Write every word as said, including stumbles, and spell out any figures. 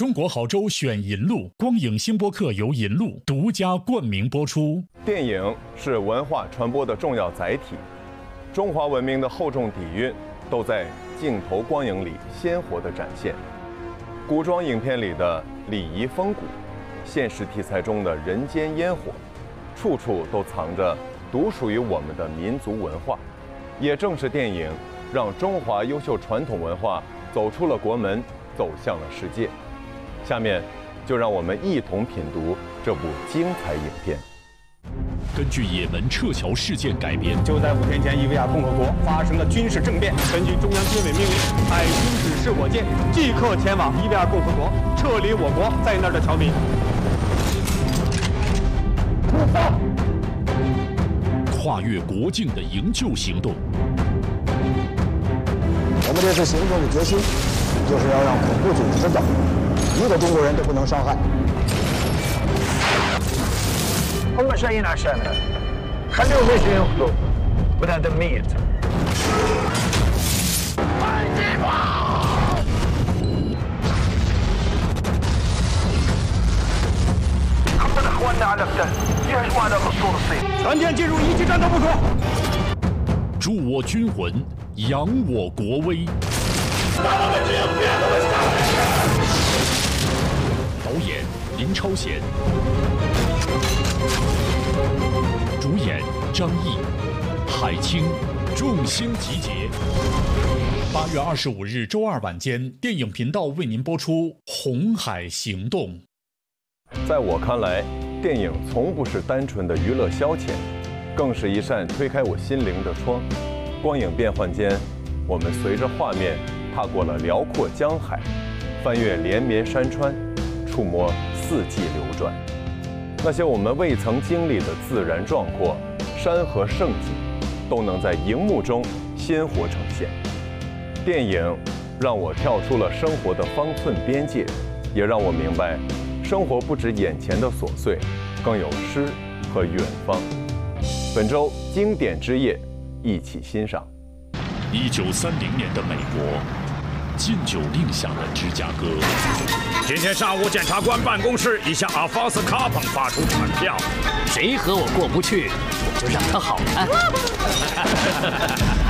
中国好州选银路，光影星播客由银路独家冠名播出。 电影是文化传播的重要载体，中华文明的厚重底蕴都在镜头光影里鲜活地展现。古装影片里的礼仪风骨，现实题材中的人间烟火，处处都藏着独属于我们的民族文化。也正是电影，让中华优秀传统文化走出了国门，走向了世界。下面，就让我们一同品读这部精彩影片。 根据也门撤侨事件改编， 就在五天前，伊比亚共和国发生了军事政变。根据中央军委命令，海军指示我舰即刻前往伊比亚共和国，撤离我国在那儿的侨民。 跨越国境的营救行动。 我们这次行动的决心，就是要让恐怖组织知道，一个中国人都不能伤害。 هم جايين عشاننا خليهم يجوا ينقذوا بدنا دمية خطر اخواننا على التل يهجموا على الاسطول الصين 全舰进入一级战斗部署。 助我军魂，扬我国威。导演林超贤，主演张译、海清，众星集结。八月二十五日周二晚间，电影频道为您播出《红海行动》。 在我看来，电影从不是单纯的娱乐消遣，更是一扇推开我心灵的窗。光影变幻间，我们随着画面踏过了辽阔江海，翻越连绵山川，触摸四季流转。那些我们未曾经历的自然壮阔、山河盛景，都能在荧幕中鲜活呈现。电影让我跳出了生活的方寸边界，也让我明白，生活不止眼前的琐碎，更有诗和远方。本周经典之夜，一起欣赏。 一九三零年的美国，禁酒令下的芝加哥。 今天上午，检察官办公室已向阿方斯卡彭发出传票， 谁和我过不去，我就让他好看。